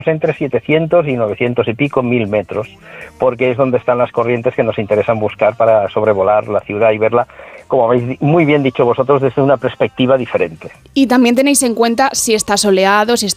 entre 700 y 900 y pico, 1000 metros, porque es donde están las corrientes que nos interesan buscar para sobrevolar la ciudad y verla, como habéis muy bien dicho vosotros, desde una perspectiva diferente. Y también tenéis en cuenta si está soleado, si está